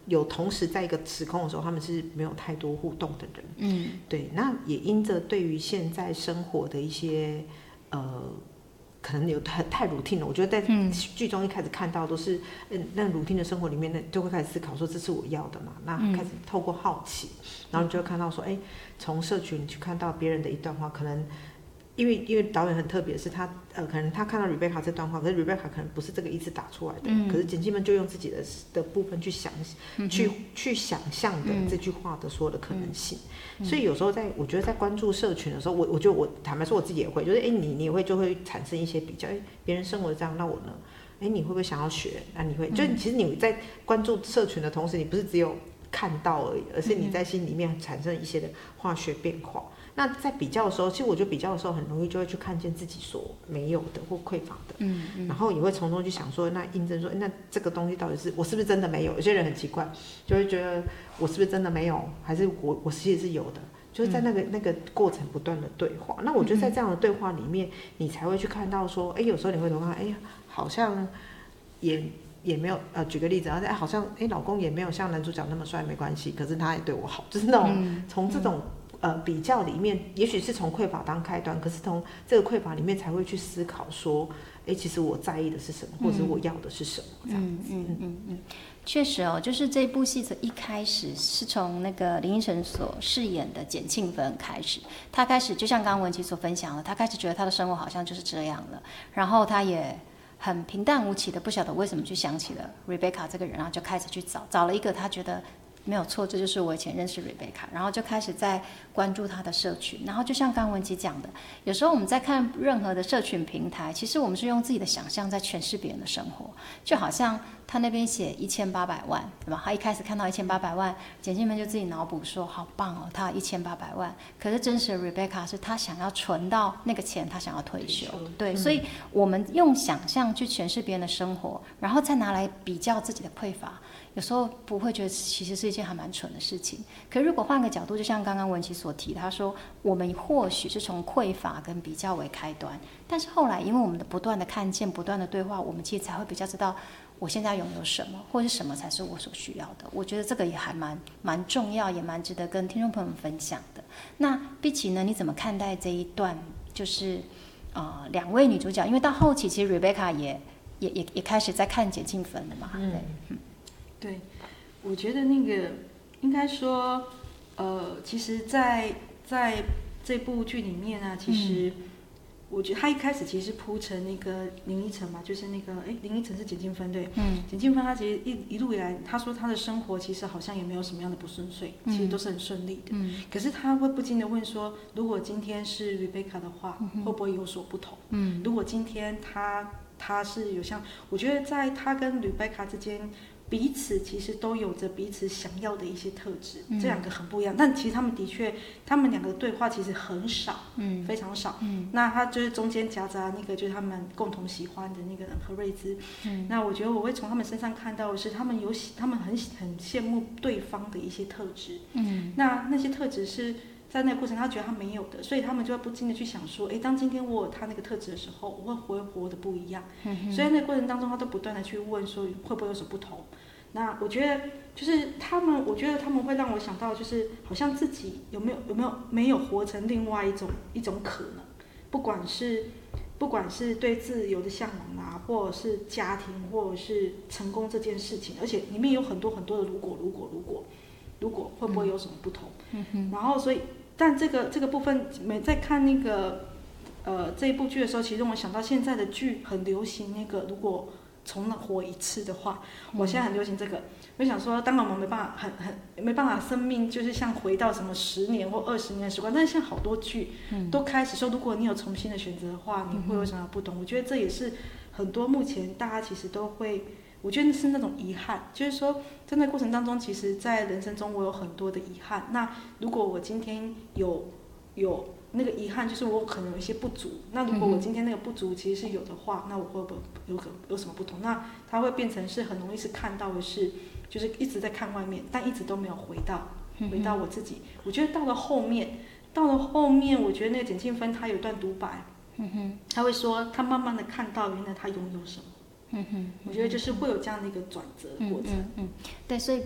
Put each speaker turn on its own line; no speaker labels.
有同时在一个时空的时候，他们是没有太多互动的人。对，那也因着对于现在生活的一些可能有太 routine 了。我觉得在剧中一开始看到都是那 routine 的生活里面，那就会开始思考说这是我要的嘛。那开始透过好奇，然后你就会看到说，从社群去看到别人的一段话，可能。因为导演很特别，是他可能他看到 Rebecca 这段话，可是 Rebecca 可能不是这个意思打出来的，可是简继们就用自己的部分去想，去想象的这句话的所有的可能性。所以有时候我觉得在关注社群的时候，我觉得我坦白说我自己也会，就是你也会就会产生一些比较，别人生活这样，那我呢？你会不会想要学？那你会，就其实你在关注社群的同时，你不是只有看到而已，而是你在心里面产生一些的化学变化。那在比较的时候，其实我觉得比较的时候很容易就会去看见自己所没有的或匮乏的，然后也会从中去想说，那印证说，那这个东西到底是我是不是真的没有？有些人很奇怪，就会觉得我是不是真的没有，还是我其实是有的，就是在那个过程不断的对话。那我觉得在这样的对话里面，你才会去看到说，有时候你会看，好像也没有举个例子，好像老公也没有像男主角那么帅，没关系，可是他也对我好，就是那种从这种。比较里面，也许是从匮乏当开端，可是从这个匮乏里面才会去思考说，其实我在意的是什么，或者我要的是什么，这样子。
确实哦，就是这部戏的一开始是从那个林依晨所饰演的简庆芬开始，他开始就像刚刚文琪所分享的，他开始觉得他的生活好像就是这样了，然后他也很平淡无奇的，不晓得为什么去想起了 Rebecca 这个人，然后就开始去找了一个他觉得。没有错，这就是我以前认识 Rebecca， 然后就开始在关注她的社群，然后就像刚刚文琪讲的，有时候我们在看任何的社群平台，其实我们是用自己的想象在诠释别人的生活，就好像他那边写1800万，对吧？他一开始看到1800万，简庆们就自己脑补说好棒哦，他有1800万，可是真实的 Rebecca 是他想要存到那个钱，他想要退休，对，所以我们用想象去诠释别人的生活，然后再拿来比较自己的匮乏。有时候不会觉得其实是一件还蛮蠢的事情，可如果换个角度，就像刚刚文琪所提，他说我们或许是从匮乏跟比较为开端，但是后来因为我们的不断的看见、不断的对话，我们其实才会比较知道我现在拥有什么，或是什么才是我所需要的。我觉得这个也还蛮重要，也蛮值得跟听众朋友们分享的。那碧琪呢，你怎么看待这一段？就是两位女主角，因为到后期其实 Rebecca 也开始在看简庆芬了嘛，
对，我觉得那个应该说，其实在这部剧里面啊，其实我觉得他一开始其实是铺成那个林依晨嘛，就是那个林依晨是简庆芬对，简庆芬他其实一路以来，他说他的生活其实好像也没有什么样的不顺遂，其实都是很顺利的。可是他会不禁的问说，如果今天是 Rebecca 的话，会不会有所不同？如果今天他是有像，我觉得在他跟 Rebecca 之间。彼此其实都有着彼此想要的一些特质，这两个很不一样。但其实他们的确，他们两个的对话其实很少，非常少。那他就是中间夹杂那个就是他们共同喜欢的那个何瑞芝。那我觉得我会从他们身上看到的是，他们很羡慕对方的一些特质。那些特质是。在那个过程，他觉得他没有的，所以他们就会不禁的去想说，当今天我有他那个特质的时候，我会活得不一样。所以那个过程当中，他都不断的去问说，会不会有所不同？那我觉得就是我觉得他们会让我想到，就是好像自己没有活成另外一种可能，不管是对自由的向往啊，或者是家庭，或者是成功这件事情，而且里面有很多很多的如果会不会有什么不同？然后所以，但这个部分，在看那个这一部剧的时候，其实让我想到现在的剧很流行那个，如果重活一次的话，我现在很流行这个。我想说，当然我们没办法，生命就是像回到什么10年或20年的时光，但是现在好多剧都开始说，如果你有重新的选择的话，你会有什么不同？我觉得这也是很多目前大家其实都会。我觉得是那种遗憾，就是说在那过程当中，其实在人生中我有很多的遗憾。那如果我今天有那个遗憾，就是我可能有一些不足。那如果我今天那个不足其实是有的话，那我会不会有什么不同？那它会变成是很容易是看到的是，就是一直在看外面，但一直都没有回到我自己。我觉得到了后面，我觉得那个简庆芬他有一段独白，他会说他慢慢的看到原来他拥有什么。我觉得就是会有这样的一个转折过程。
对，所以